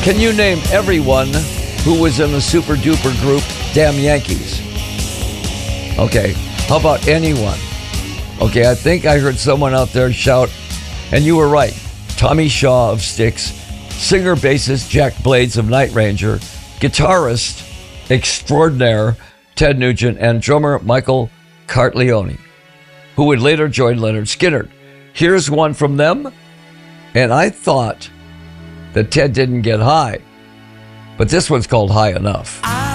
Can you name everyone who was in the super duper group Damn Yankees? Okay, how about anyone? Okay, I think I heard someone out there shout, and you were right, Tommy Shaw of Styx, singer-bassist Jack Blades of Night Ranger, guitarist extraordinaire Ted Nugent, and drummer Michael Cartleone, who would later join Lynyrd Skynyrd. Here's one from them, and I thought that Ted didn't get high, but this one's called High Enough.